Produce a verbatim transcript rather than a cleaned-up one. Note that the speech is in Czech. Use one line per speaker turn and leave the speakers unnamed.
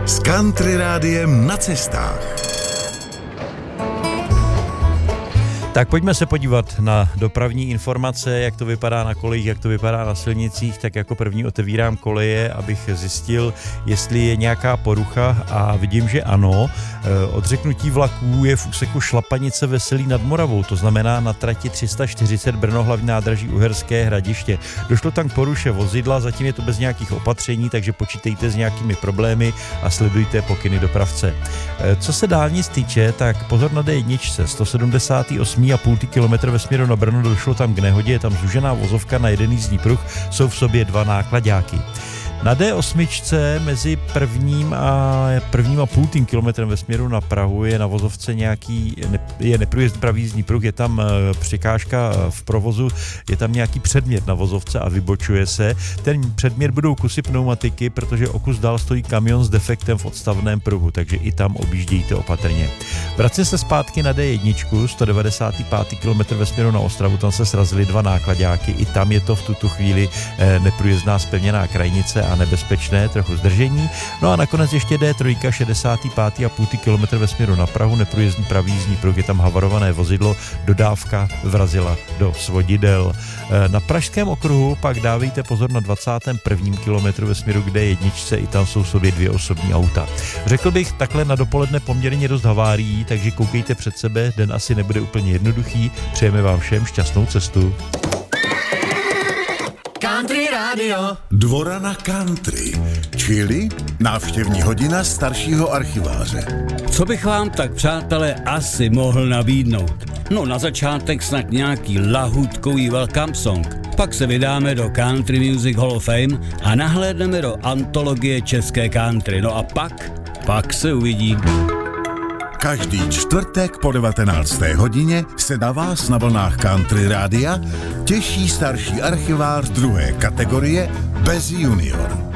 s Country Rádiem na cestách.
Tak pojďme se podívat na dopravní informace, jak to vypadá na kolejích, jak to vypadá na silnicích. Tak jako první otevírám koleje, abych zjistil, jestli je nějaká porucha, a vidím, že ano. Odřeknutí vlaků je v úseku Šlapanice Veselí nad Moravou, to znamená na trati tři sta čtyřicet Brno hlavní nádraží Uherské Hradiště. Došlo tam k poruše vozidla, zatím je to bez nějakých opatření, takže počítejte s nějakými problémy a sledujte pokyny dopravce. Co se dálnic týče, tak pozor na dé jedna, sto sedmdesát osm a půl kilometr ve směru na Brno, došlo tam k nehodě, je tam zúžená vozovka na jeden jízdní pruh, jsou v sobě dva náklaďáky. Na dé osm mezi prvním a prvním a půl kilometrem ve směru na Prahu je na vozovce nějaký, je neprůjezdný pravý jízdní pruh, je tam překážka v provozu, je tam nějaký předmět na vozovce a vybočuje se. Ten předmět budou kusy pneumatiky, protože o kus dál stojí kamion s defektem v odstavném pruhu, takže i tam objíždějte opatrně. Vracím se zpátky na dé jedna, sto devadesát pět kilometr ve směru na Ostravu, tam se srazily dva náklaďáky, i tam je to v tuto chvíli neprůjezdná zpevněná krajnice a nebezpečné, trochu zdržení. No a nakonec ještě dé tři, šedesát pět a půl kilometr ve směru na Prahu, neprůjezdný pravý jízdní pruh, je tam havarované vozidlo, dodávka vrazila do svodidel. Na pražském okruhu pak dávejte pozor na dvacátém prvním kilometru ve směru k dé jedna, i tam jsou sobě dvě osobní auta. Řekl bych takhle na dopoledne poměrně dost havárií, takže koukejte před sebe, den asi nebude úplně jednoduchý. Přejeme vám všem šťastnou cestu.
Country Radio. Dvora na country, čili návštěvní hodina staršího archiváře.
Co bych vám tak, přátelé, asi mohl nabídnout? No na začátek snad nějaký lahůdkový welcome song. Pak se vydáme do Country Music Hall of Fame a nahlédneme do antologie české country. No a pak, pak se uvidí.
Každý čtvrtek po devatenácté hodině se na vás na vlnách Country Rádia těší starší archivář druhé kategorie bez junior.